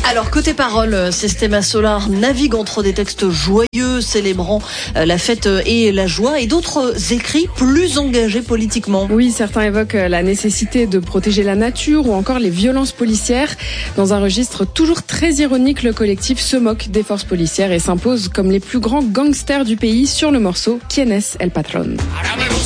Alors, côté paroles, Sistema Solar navigue entre des textes joyeux, célébrant la fête et la joie, et d'autres écrits plus engagés politiquement. Oui, certains évoquent la nécessité de protéger la nature ou encore les violences policières. Dans un registre toujours très ironique, le collectif se moque des forces policières et s'impose comme les plus grands gangsters du pays sur le morceau Quién es el patrón.